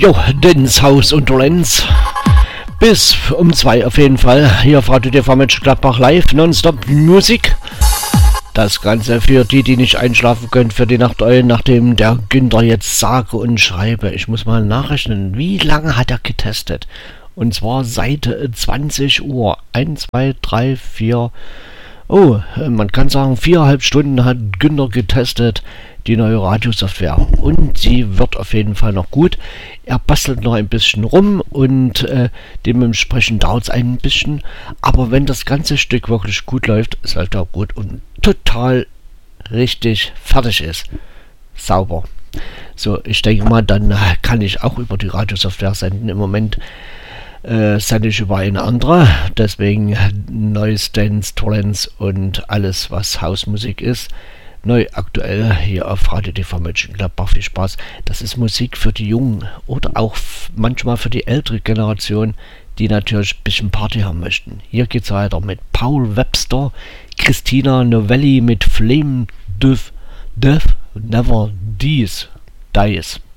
Jo, Dens Haus und Lenz. Bis um 2 auf jeden Fall. Hier auf Radio TV Mönchengladbach live, nonstop Musik. Das Ganze für die, die nicht einschlafen können, für die Nachteulen, nachdem der Günther jetzt sage und schreibe. Ich muss mal nachrechnen, wie lange hat er getestet? Und zwar seit 20 Uhr. 1, 2, 3, 4... Oh, man kann sagen, 4,5 Stunden hat Günther getestet, die neue Radiosoftware. Und sie wird auf jeden Fall noch gut. Er bastelt noch ein bisschen rum und dementsprechend dauert es ein bisschen. Aber wenn das ganze Stück wirklich gut läuft, es läuft auch gut und total richtig fertig ist. Sauber. So, ich denke mal, dann kann ich auch über die Radiosoftware senden. Im Moment sende ich über eine andere, deswegen neues Dance, Trance und alles, was Hausmusik ist, neu aktuell hier auf Radio TV Mönchengladbach. Viel Spaß. Das ist Musik für die Jungen oder auch manchmal für die ältere Generation, die natürlich ein bisschen Party haben möchten. Hier geht's weiter mit Paul Webster, Christina Novelli mit Flame Death Never Dies.